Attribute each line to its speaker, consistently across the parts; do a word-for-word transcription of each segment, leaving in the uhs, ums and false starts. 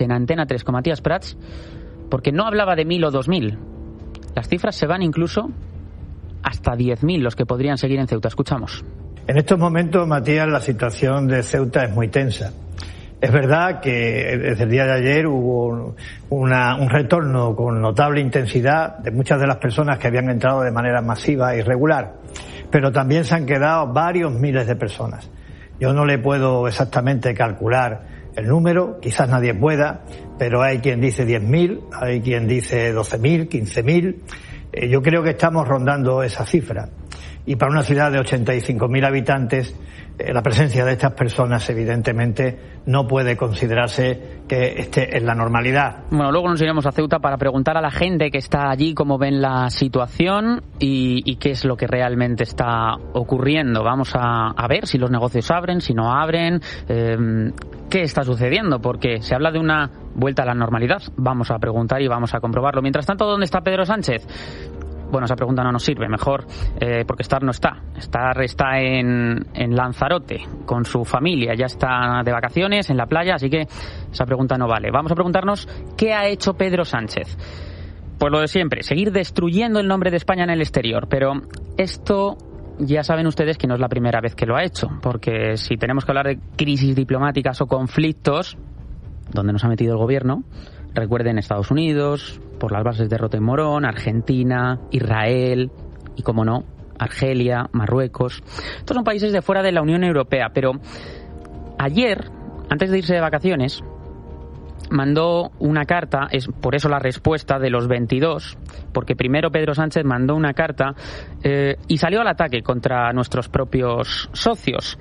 Speaker 1: en Antena tres con Matías Prats, porque no hablaba de mil o dos mil. Las cifras se van incluso hasta diez mil los que podrían seguir en Ceuta. Escuchamos.
Speaker 2: En estos momentos, Matías, la situación de Ceuta es muy tensa. Es verdad que desde el día de ayer hubo una, un retorno con notable intensidad de muchas de las personas que habían entrado de manera masiva e irregular, pero también se han quedado varios miles de personas. Yo no le puedo exactamente calcular el número, quizás nadie pueda, pero hay quien dice diez mil, hay quien dice doce mil, quince mil. Eh, yo creo que estamos rondando esa cifra. Y para una ciudad de ochenta y cinco mil habitantes, eh, la presencia de estas personas evidentemente no puede considerarse que esté en la normalidad.
Speaker 1: Bueno, luego nos iremos a Ceuta para preguntar a la gente que está allí cómo ven la situación y, y qué es lo que realmente está ocurriendo. Vamos a, a ver si los negocios abren, si no abren, eh, qué está sucediendo, porque se habla de una vuelta a la normalidad. Vamos a preguntar y vamos a comprobarlo. Mientras tanto, ¿dónde está Pedro Sánchez? Bueno, esa pregunta no nos sirve, mejor, eh, porque estar no está. Estar está en, en Lanzarote, con su familia, ya está de vacaciones en la playa, así que esa pregunta no vale. Vamos a preguntarnos qué ha hecho Pedro Sánchez. Pues lo de siempre, seguir destruyendo el nombre de España en el exterior, pero esto ya saben ustedes que no es la primera vez que lo ha hecho, porque si tenemos que hablar de crisis diplomáticas o conflictos, donde nos ha metido el gobierno, recuerden Estados Unidos, por las bases de Rota y Morón, Argentina, Israel y, como no, Argelia, Marruecos. Estos son países de fuera de la Unión Europea, pero ayer, antes de irse de vacaciones, mandó una carta, es por eso la respuesta de los veintidós, porque primero Pedro Sánchez mandó una carta eh, y salió al ataque contra nuestros propios socios.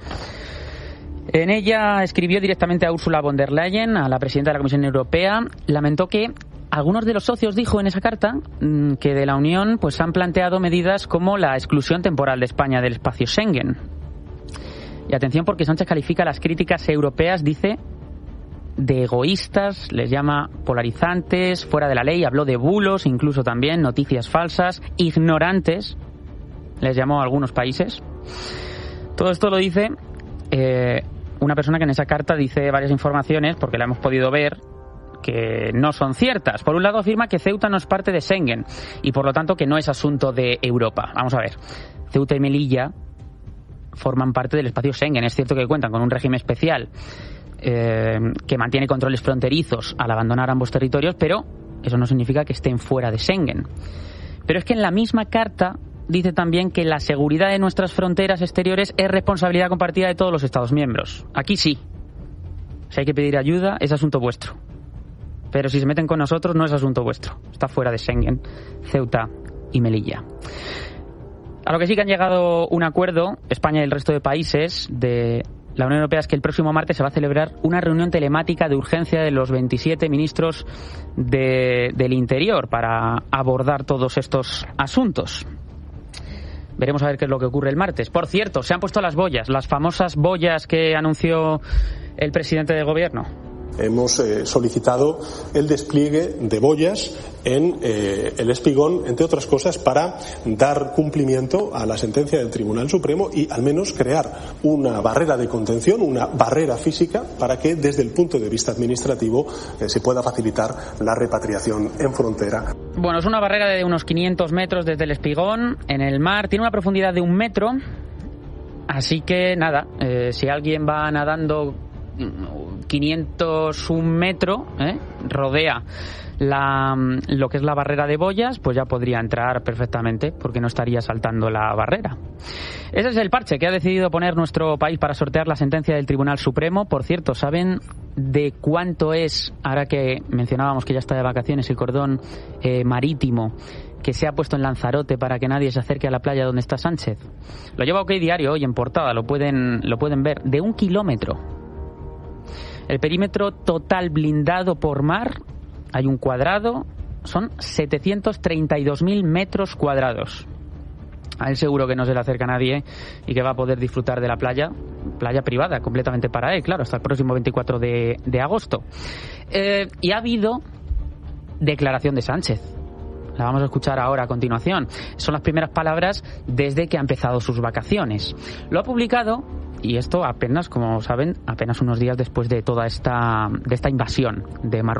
Speaker 1: En ella escribió directamente a Ursula von der Leyen, a la presidenta de la Comisión Europea. Lamentó que algunos de los socios, dijo en esa carta, que de la Unión pues han planteado medidas como la exclusión temporal de España del espacio Schengen. Y atención, porque Sánchez califica las críticas europeas, dice, de egoístas, les llama polarizantes, fuera de la ley, habló de bulos, incluso también noticias falsas, ignorantes, les llamó a algunos países. Todo esto lo dice eh, una persona que en esa carta dice varias informaciones, porque la hemos podido ver, que no son ciertas. Por un lado, afirma que Ceuta no es parte de Schengen y por lo tanto que no es asunto de Europa. Vamos a ver, Ceuta y Melilla forman parte del espacio Schengen. Es cierto que cuentan con un régimen especial eh, que mantiene controles fronterizos al abandonar ambos territorios, pero eso no significa que estén fuera de Schengen. Pero es que en la misma carta dice también que la seguridad de nuestras fronteras exteriores es responsabilidad compartida de todos los Estados miembros. Aquí sí. Si hay que pedir ayuda, es asunto vuestro. Pero si se meten con nosotros, no es asunto vuestro. Está fuera de Schengen, Ceuta y Melilla. A lo que sí que han llegado un acuerdo, España y el resto de países de la Unión Europea, es que el próximo martes se va a celebrar una reunión telemática de urgencia de los veintisiete ministros de, del Interior para abordar todos estos asuntos. Veremos a ver qué es lo que ocurre el martes. Por cierto, se han puesto las boyas, las famosas boyas que anunció el presidente del gobierno.
Speaker 3: Hemos eh, solicitado el despliegue de boyas en eh, el Espigón, entre otras cosas, para dar cumplimiento a la sentencia del Tribunal Supremo y al menos crear una barrera de contención, una barrera física, para que desde el punto de vista administrativo eh, se pueda facilitar la repatriación en frontera.
Speaker 1: Bueno, es una barrera de unos quinientos metros desde el Espigón, en el mar, tiene una profundidad de un metro, así que nada, eh, si alguien va nadando quinientos un metros, ¿eh? rodea la, lo que es la barrera de boyas, pues ya podría entrar perfectamente, porque no estaría saltando la barrera. Ese es el parche que ha decidido poner nuestro país para sortear la sentencia del Tribunal Supremo. Por cierto, ¿saben de cuánto es, ahora que mencionábamos que ya está de vacaciones, el cordón eh, marítimo que se ha puesto en Lanzarote para que nadie se acerque a la playa donde está Sánchez? Lo lleva OK Diario hoy en portada, lo pueden, lo pueden ver, de un kilómetro. El perímetro total blindado por mar, hay un cuadrado, son setecientos treinta y dos mil metros cuadrados. A él seguro que no se le acerca a nadie y que va a poder disfrutar de la playa, playa privada, completamente para él, claro, hasta el próximo veinticuatro de, de agosto. Eh, y ha habido declaración de Sánchez. La vamos a escuchar ahora a continuación. Son las primeras palabras desde que ha empezado sus vacaciones. Lo ha publicado y esto apenas, como saben, apenas unos días después de toda esta, de esta invasión de Marruecos